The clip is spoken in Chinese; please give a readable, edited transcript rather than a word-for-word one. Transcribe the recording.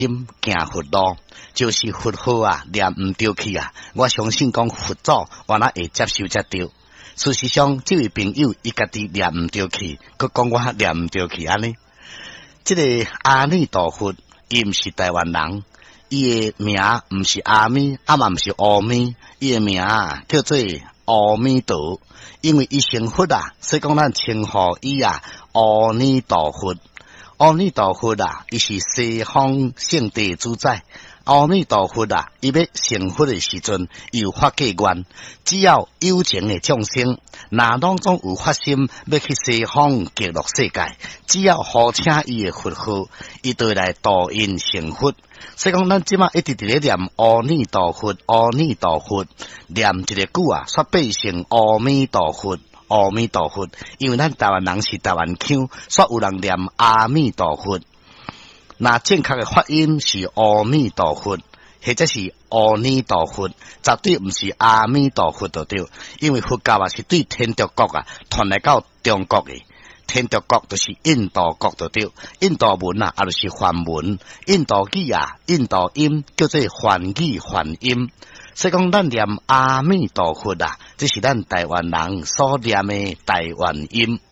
心行佛路，就是佛号啊，念唔对去啊。我相信讲佛祖原来会接受才对。事实上，这位朋友伊家己念唔对去，佮讲我念唔对去安尼。这个阿弥陀佛，伊毋是台湾人，伊的名毋是阿弥，嘛毋是阿弥，伊的名叫做阿弥陀。因为伊成佛啊，所以讲咱称呼伊啊阿弥陀佛。阿弥陀佛啊，伊是西方圣地主宰。阿弥陀佛啊，伊要成佛的时阵，有发过愿，只要有情的众生，哪当中有发心要去西方极乐世界，只要号请伊的佛号，伊就来度因成佛。所以讲，咱即马一直伫咧念阿弥陀佛，阿弥陀佛，念一个句啊，煞变成阿弥陀佛。阿弥陀佛，因为咱台湾人是台湾腔，所以有人念阿弥陀佛。那正确的发音是阿弥陀佛，或者是阿弥陀佛，绝对唔是阿弥陀佛就对。因为佛教啊是对天竺国啊传来到中国的，天竺国就是印度国就对。印度文啊，也就是梵文，印度语啊，印度音叫做梵语梵音。所以讲，咱念阿弥陀佛啊，这是咱台湾人所念的台湾音。